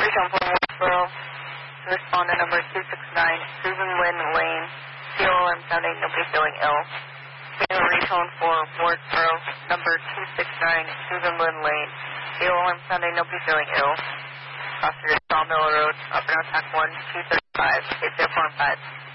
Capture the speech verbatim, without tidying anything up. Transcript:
Region four Woodsboro, to respond to number two six nine, Susan Lynn Lane, C O M sounding nobody feeling ill. Taylor Region four Woodsboro, number two six nine, Susan Lynn Lane, C O M sounding nobody feeling ill. Passenger Sawmill Road, Upper Attack one two thirty-five, eight zero four five.